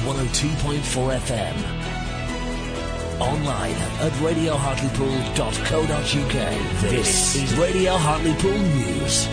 102.4 FM. Online at radiohartlepool.co.uk. This is Radio Hartlepool News.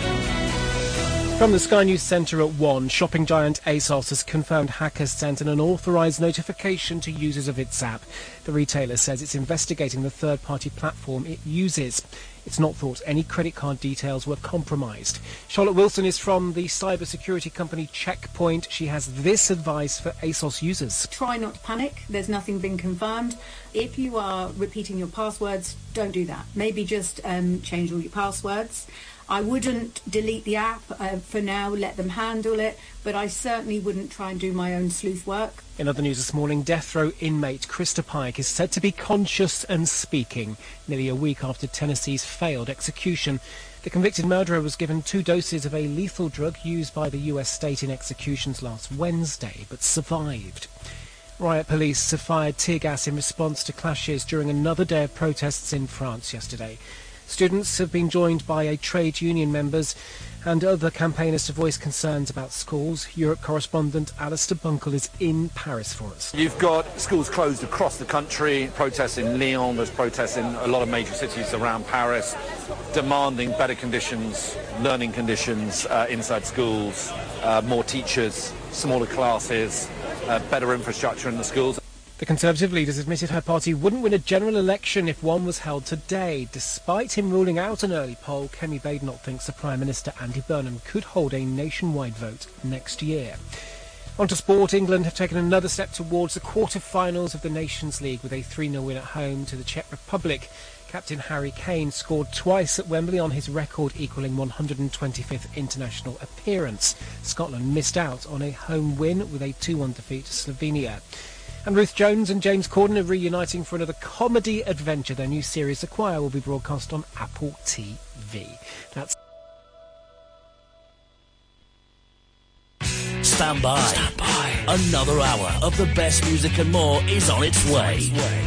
From the Sky News Centre at 1, shopping giant ASOS has confirmed hackers sent an unauthorised notification to users of its app. The retailer says it's investigating the third-party platform it uses. It's not thought any credit card details were compromised. Charlotte Wilson is from the cybersecurity company Checkpoint. She has this advice for ASOS users. Try not to panic. There's nothing been confirmed. If you are repeating your passwords, don't do that. Maybe just change all your passwords. I wouldn't delete the app for now, let them handle it, but I certainly wouldn't try and do my own sleuth work. In other news this morning, death row inmate Krista Pike is said to be conscious and speaking, nearly a week after Tennessee's failed execution. The convicted murderer was given 2 doses of a lethal drug used by the US state in executions last Wednesday, but survived. Riot police have fired tear gas in response to clashes during another day of protests in France yesterday. Students have been joined by trade union members and other campaigners to voice concerns about schools. Europe correspondent Alistair Bunkle is in Paris for us. You've got schools closed across the country, protests in Lyon, there's protests in a lot of major cities around Paris, demanding better conditions, learning conditions inside schools, more teachers, smaller classes, better infrastructure in the schools. The Conservative leaders admitted her party wouldn't win a general election if one was held today. Despite him ruling out an early poll, Kemi Badenoch thinks the Prime Minister Andy Burnham could hold a nationwide vote next year. On to sport, England have taken another step towards the quarter-finals of the Nations League with a 3-0 win at home to the Czech Republic. Captain Harry Kane scored twice at Wembley on his record equalling 125th international appearance. Scotland missed out on a home win with a 2-1 defeat to Slovenia. And Ruth Jones and James Corden are reuniting for another comedy adventure. Their new series, The Choir, will be broadcast on Apple TV. That's... Stand by. Another hour of the best music and more is on its way.